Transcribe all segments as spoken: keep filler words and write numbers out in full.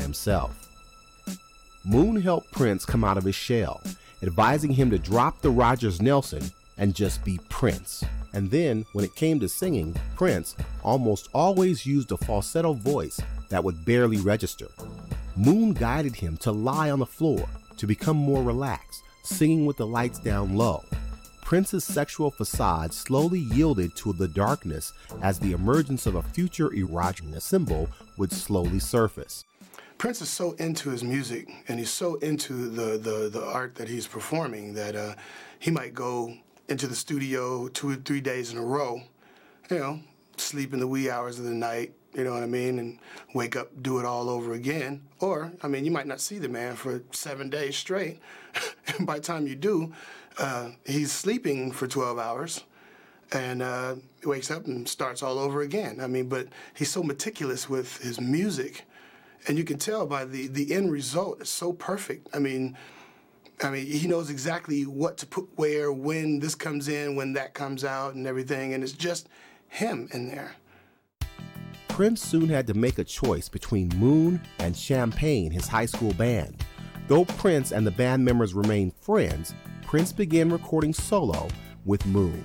himself. Moon helped Prince come out of his shell, advising him to drop the Rogers Nelson and just be Prince. And then, when it came to singing, Prince almost always used a falsetto voice that would barely register. Moon guided him to lie on the floor, to become more relaxed, singing with the lights down low. Prince's sexual facade slowly yielded to the darkness as the emergence of a future erogenous symbol would slowly surface. Prince is so into his music, and he's so into the, the, the art that he's performing that uh, he might go into the studio two or three days in a row, you know, sleep in the wee hours of the night, you know what I mean, and wake up, do it all over again. Or, I mean, you might not see the man for seven days straight. And by the time you do, uh, he's sleeping for twelve hours, and uh, he wakes up and starts all over again. I mean, but he's so meticulous with his music, and you can tell by the, the end result, it's so perfect. I mean, I mean, he knows exactly what to put where, when this comes in, when that comes out, and everything, and it's just him in there. Prince soon had to make a choice between Moon and Champagne, his high school band. Though Prince and the band members remained friends, Prince began recording solo with Moon.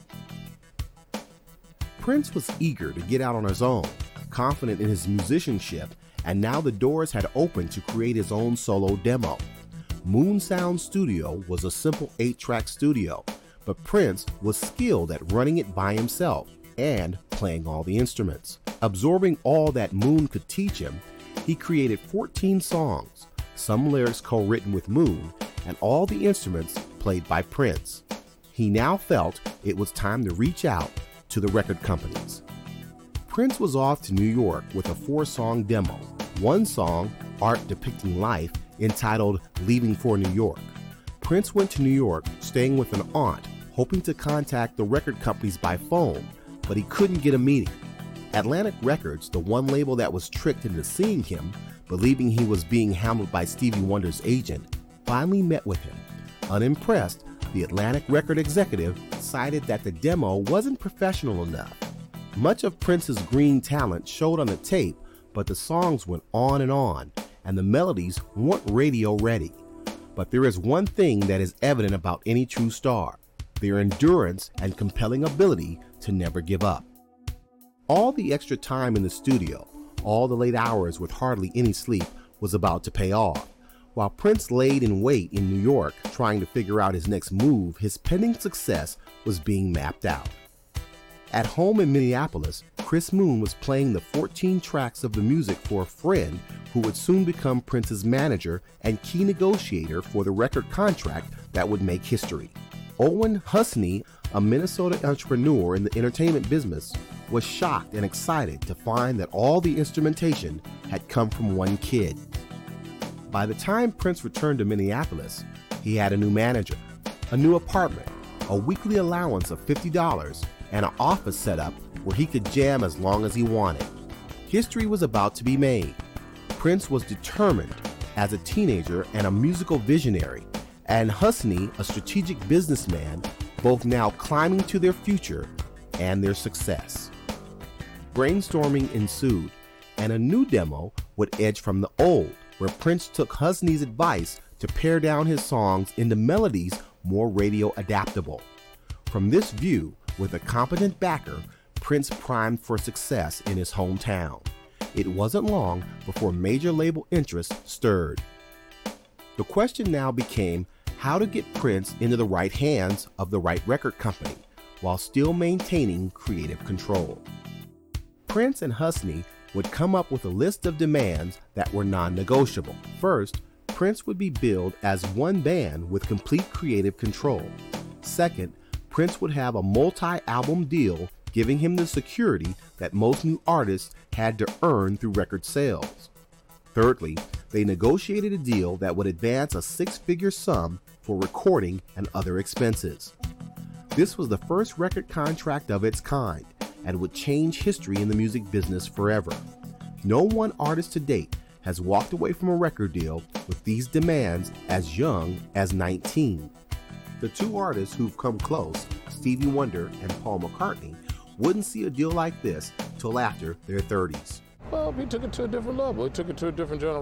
Prince was eager to get out on his own, confident in his musicianship, and now the doors had opened to create his own solo demo. Moon Sound Studio was a simple eight-track studio, but Prince was skilled at running it by himself and playing all the instruments. Absorbing all that Moon could teach him, he created fourteen songs, some lyrics co-written with Moon, and all the instruments played by Prince. He now felt it was time to reach out to the record companies. Prince was off to New York with a four-song demo, one song, Art Depicting Life, entitled Leaving for New York. Prince went to New York, staying with an aunt, hoping to contact the record companies by phone, but he couldn't get a meeting. Atlantic Records, the one label that was tricked into seeing him, believing he was being handled by Stevie Wonder's agent, finally met with him. Unimpressed, the Atlantic record executive cited that the demo wasn't professional enough. Much of Prince's green talent showed on the tape, but the songs went on and on, and the melodies weren't radio ready. But there is one thing that is evident about any true star: their endurance and compelling ability to never give up. All the extra time in the studio, all the late hours with hardly any sleep, was about to pay off. While Prince laid in wait in New York trying to figure out his next move, his pending success was being mapped out. At home in Minneapolis, Chris Moon was playing the fourteen tracks of the music for a friend who would soon become Prince's manager and key negotiator for the record contract that would make history. Owen Husney, a Minnesota entrepreneur in the entertainment business, was shocked and excited to find that all the instrumentation had come from one kid. By the time Prince returned to Minneapolis, he had a new manager, a new apartment, a weekly allowance of fifty dollars, and an office set up where he could jam as long as he wanted. History was about to be made. Prince was determined as a teenager and a musical visionary, and Husney, a strategic businessman, both now climbing to their future and their success. Brainstorming ensued, and a new demo would edge from the old, where Prince took Husney's advice to pare down his songs into melodies more radio adaptable. From this view, with a competent backer, Prince primed for success in his hometown. It wasn't long before major label interest stirred. The question now became how to get Prince into the right hands of the right record company while still maintaining creative control. Prince and Husney would come up with a list of demands that were non-negotiable. First, Prince would be billed as one band with complete creative control. Second, Prince would have a multi-album deal giving him the security that most new artists had to earn through record sales. Thirdly, they negotiated a deal that would advance a six-figure sum for recording and other expenses. This was the first record contract of its kind and would change history in the music business forever. No one artist to date has walked away from a record deal with these demands as young as nineteen. The two artists who've come close, Stevie Wonder and Paul McCartney, wouldn't see a deal like this till after their thirties. Well, he took it to a different level. He took it to a different generation.